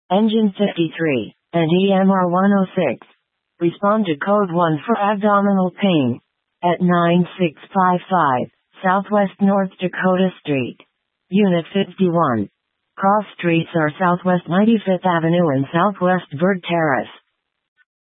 Engine 53, and EMR 106. Respond to code 1 for abdominal pain. At 9655 Southwest North Dakota Street. Unit 51. Cross streets are Southwest 95th Avenue and Southwest Bird Terrace.